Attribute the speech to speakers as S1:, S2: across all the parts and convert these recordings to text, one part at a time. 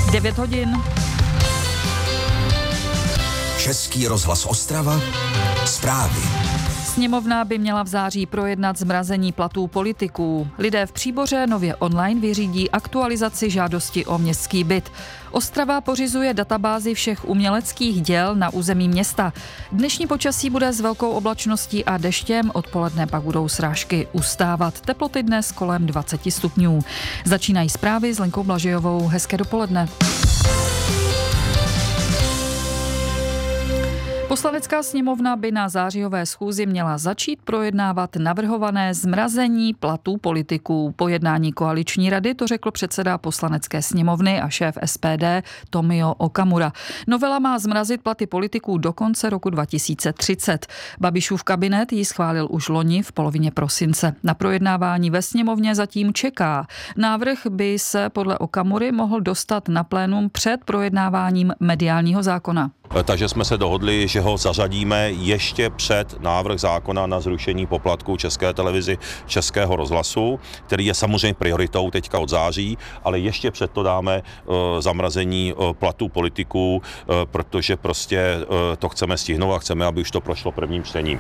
S1: 9 hodin.
S2: Český rozhlas Ostrava, zprávy.
S1: Sněmovna by měla v září projednat zmrazení platů politiků. Lidé v Příboře nově online vyřídí aktualizaci žádosti o městský byt. Ostrava pořizuje databázi všech uměleckých děl na území města. Dnešní počasí bude s velkou oblačností a deštěm, odpoledne pak budou srážky ustávat. Teploty dnes kolem 20 stupňů. Začínají zprávy s Lenkou Blažejovou. Hezké dopoledne. Poslanecká sněmovna by na zářijové schůzi měla začít projednávat navrhované zmrazení platů politiků. Po jednání koaliční rady to řekl předseda Poslanecké sněmovny a šéf SPD Tomio Okamura. Novela má zmrazit platy politiků do konce roku 2030. Babišův kabinet ji schválil už loni v polovině prosince. Na projednávání ve sněmovně zatím čeká. Návrh by se podle Okamury mohl dostat na plénum před projednáváním mediálního zákona.
S3: Takže jsme se dohodli, že ho zařadíme ještě před návrh zákona na zrušení poplatků České televizi, Českého rozhlasu, který je samozřejmě prioritou teďka od září, ale ještě před to dáme zamrazení platů politiků, protože prostě to chceme stihnout a chceme, aby už to prošlo prvním čtením.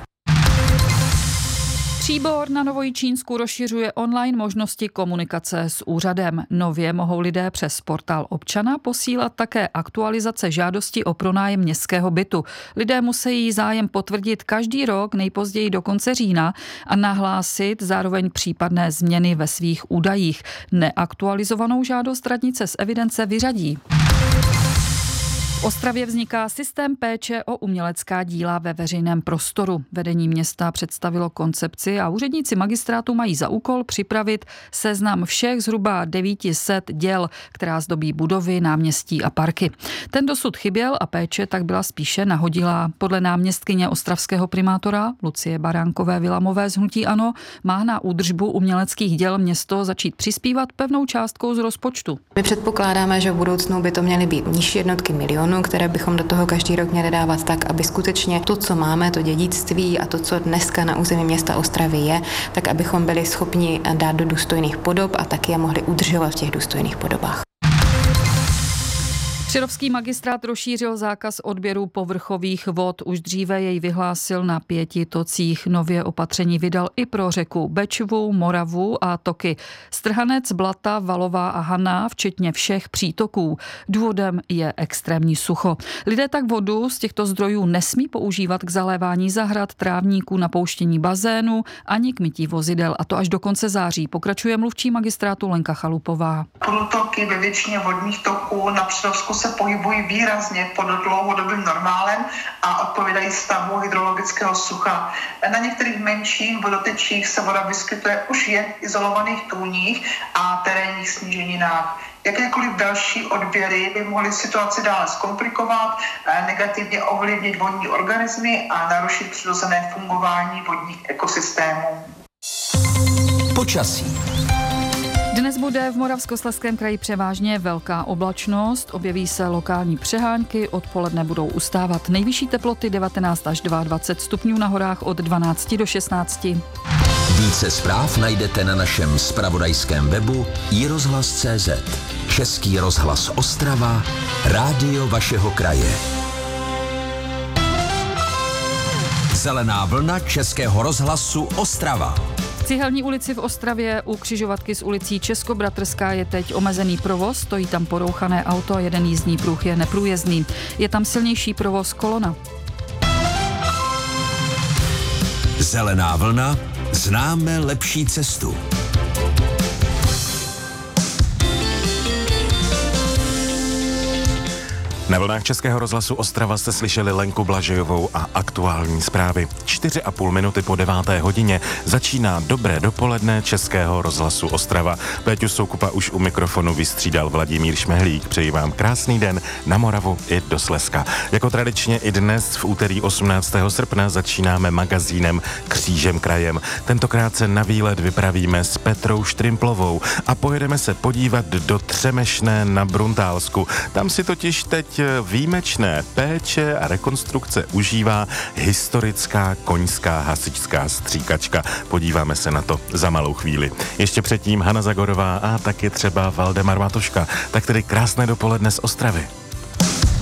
S1: Příbor na Novojičínsku rozšiřuje online možnosti komunikace s úřadem. Nově mohou lidé přes portál občana posílat také aktualizace žádosti o pronájem městského bytu. Lidé musí zájem potvrdit každý rok, nejpozději do konce října, a nahlásit zároveň případné změny ve svých údajích. Neaktualizovanou žádost radnice z evidence vyřadí. V Ostravě vzniká systém péče o umělecká díla ve veřejném prostoru. Vedení města představilo koncepci a úředníci magistrátu mají za úkol připravit seznam všech zhruba 900 děl, která zdobí budovy, náměstí a parky. Ten dosud chyběl a péče tak byla spíše nahodilá. Podle náměstkyně ostravského primátora Lucie Baránkové-Vilamové z hnutí ANO má na údržbu uměleckých děl město začít přispívat pevnou částkou z rozpočtu.
S4: My předpokládáme, že v budoucnu by to měly být nižší jednotky milionů, které bychom do toho každý rok měli dávat tak, aby skutečně to, co máme, to dědictví a to, co dneska na území města Ostravy je, tak abychom byli schopni dát do důstojných podob a taky je mohli udržovat v těch důstojných podobách.
S1: Přerovský magistrát rozšířil zákaz odběru povrchových vod. Už dříve jej vyhlásil na 5 tocích. Nově opatření vydal i pro řeku Bečvu, Moravu a toky Strhanec, Blata, Valová a Haná, včetně všech přítoků. Důvodem je extrémní sucho. Lidé tak vodu z těchto zdrojů nesmí používat k zalévání zahrad, trávníků, napouštění bazénu ani k mytí vozidel. A to až do konce září. Pokračuje mluvčí magistrátu Lenka Chalupová.
S5: Průtoky ve většině vodních toků na Přerovsku se pohybují výrazně pod dlouhodobým normálem a odpovídají stavu hydrologického sucha. Na některých menších vodotečích se voda vyskytuje už jen v izolovaných tůních a terénních sníženinách. Jakékoliv další odběry by mohly situaci dále zkomplikovat, negativně ovlivnit vodní organismy a narušit přirozené fungování vodních ekosystémů.
S2: Počasí.
S1: Dnes bude v Moravskoslezském kraji převážně velká oblačnost, objeví se lokální přehánky, odpoledne budou ustávat nejvyšší teploty 19 až 22 stupňů, na horách od 12 do 16.
S2: Více zpráv najdete na našem zpravodajském webu iRozhlas.cz. Český rozhlas Ostrava, rádio vašeho kraje. Zelená vlna Českého rozhlasu Ostrava.
S1: V Cihelní ulici v Ostravě u křižovatky s ulicí Českobratrská je teď omezený provoz, stojí tam porouchané auto a jeden jízdní pruh je neprůjezdný. Je tam silnější provoz kolona.
S2: Zelená vlna, známe lepší cestu.
S6: Na vlnách Českého rozhlasu Ostrava jste slyšeli Lenku Blažejovou a aktuální zprávy. 4,5 minuty po 9. hodině začíná dobré dopoledne Českého rozhlasu Ostrava. Péťu Soukupa už u mikrofonu vystřídal Vladimír Šmehlík. Přeji vám krásný den na Moravu i do Slezska. Jako tradičně i dnes v úterý 18. srpna začínáme magazínem Křížem krajem. Tentokrát se na výlet vypravíme s Petrou Štrimplovou a pojedeme se podívat do Třemešné na Bruntálsku. Tam si totiž teď teď výjimečné péče a rekonstrukce užívá historická koňská hasičská stříkačka. Podíváme se na to za malou chvíli. Ještě předtím Hana Zagorová a taky třeba Valdemar Matoška. Tak tedy krásné dopoledne z Ostravy.